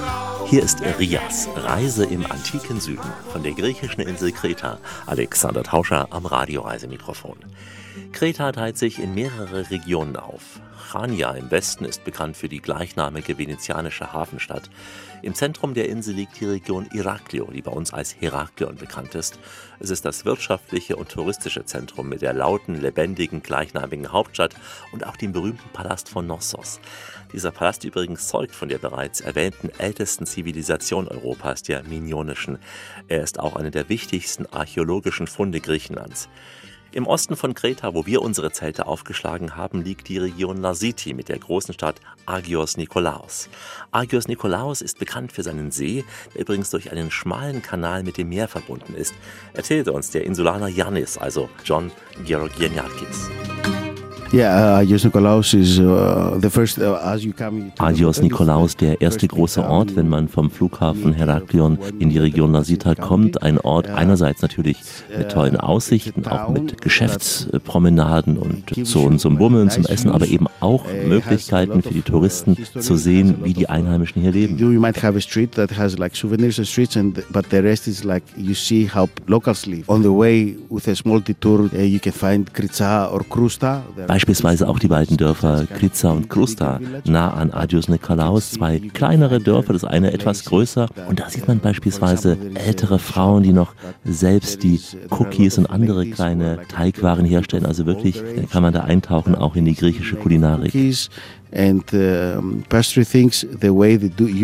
Hier ist Rias, Reise im antiken Süden, von der griechischen Insel Kreta. Alexander Tauscher am Radioreisemikrofon. Kreta teilt sich in mehrere Regionen auf. Chania im Westen ist bekannt für die gleichnamige venezianische Hafenstadt. Im Zentrum der Insel liegt die Region Iraklio, die bei uns als Heraklion bekannt ist. Es ist das wirtschaftliche und touristische Zentrum mit der lauten, lebendigen, gleichnamigen Hauptstadt und auch dem berühmten Palast von Knossos. Dieser Palast übrigens zeugt von der bereits erwähnten ältesten Zivilisation Europas, der Minionischen. Er ist auch eine der wichtigsten archäologischen Funde Griechenlands. Im Osten von Kreta, wo wir unsere Zelte aufgeschlagen haben, liegt die Region Lasiti mit der großen Stadt Agios Nikolaos. Agios Nikolaos ist bekannt für seinen See, der übrigens durch einen schmalen Kanal mit dem Meer verbunden ist, erzählte uns der Insulaner Yannis, also John Georgianakis. Agios Nikolaos is the first as you come. Agios Nikolaos, der erste große Ort, wenn man vom Flughafen Heraklion in die Region Lasita kommt. Ein Ort einerseits natürlich mit tollen Aussichten, auch mit Geschäftspromenaden und zum Bummeln, zum Essen, aber eben auch Möglichkeiten für die Touristen zu sehen, wie die Einheimischen hier leben. You might have a street that has like souvenirs and streets, but the rest is like you see how locals live. On the way with a small detour, you can find Kritsa or Krusta. Beispielsweise auch die beiden Dörfer Kritsa und Krusta, nah an Agios Nikolaos, zwei kleinere Dörfer, das eine etwas größer. Und da sieht man beispielsweise ältere Frauen, die noch selbst die Cookies und andere kleine Teigwaren herstellen. Also wirklich kann man da eintauchen, auch in die griechische Kulinarik. And pastry things the way they do